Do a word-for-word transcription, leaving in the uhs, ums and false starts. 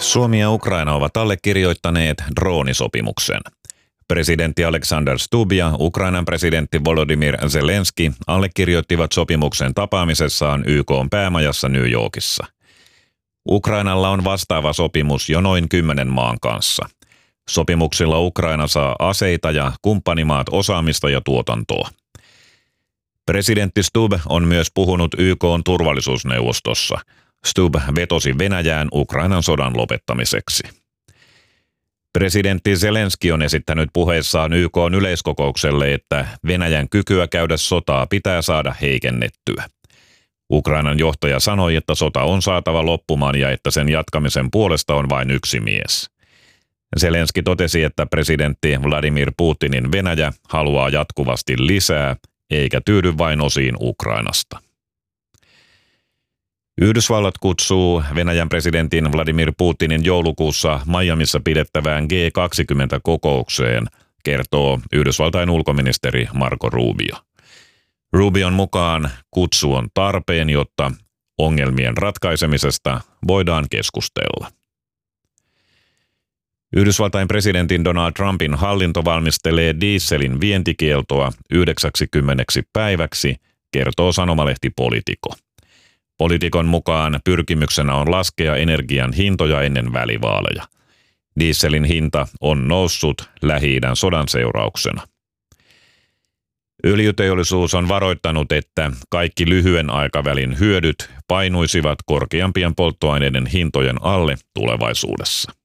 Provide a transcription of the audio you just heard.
Suomi ja Ukraina ovat allekirjoittaneet droonisopimuksen. Presidentti Alexander Stubb ja Ukrainan presidentti Volodymyr Zelenski allekirjoittivat sopimuksen tapaamisessaan Y K:n päämajassa New Yorkissa. Ukrainalla on vastaava sopimus jo noin kymmenen maan kanssa. Sopimuksilla Ukraina saa aseita ja kumppanimaat osaamista ja tuotantoa. Presidentti Stubb on myös puhunut Y K:n turvallisuusneuvostossa. Stubb vetosi Venäjään Ukrainan sodan lopettamiseksi. Presidentti Zelenski on esittänyt puheessaan Y K:n yleiskokoukselle, että Venäjän kykyä käydä sotaa pitää saada heikennettyä. Ukrainan johtaja sanoi, että sota on saatava loppumaan ja että sen jatkamisen puolesta on vain yksi mies. Zelenski totesi, että presidentti Vladimir Putinin Venäjä haluaa jatkuvasti lisää, eikä tyydy vain osiin Ukrainasta. Yhdysvallat kutsuu Venäjän presidentin Vladimir Putinin joulukuussa Miamissa pidettävään G kaksikymmentä-kokoukseen, kertoo Yhdysvaltain ulkoministeri Marco Rubio. Rubion mukaan kutsu on tarpeen, jotta ongelmien ratkaisemisesta voidaan keskustella. Yhdysvaltain presidentin Donald Trumpin hallinto valmistelee dieselin vientikieltoa yhdeksänkymmentä päiväksi, kertoo sanomalehti Politico. Politikon mukaan pyrkimyksenä on laskea energian hintoja ennen välivaaleja. Dieselin hinta on noussut Lähi-idän sodan seurauksena. Öljyteollisuus on varoittanut, että kaikki lyhyen aikavälin hyödyt painuisivat korkeampien polttoaineiden hintojen alle tulevaisuudessa.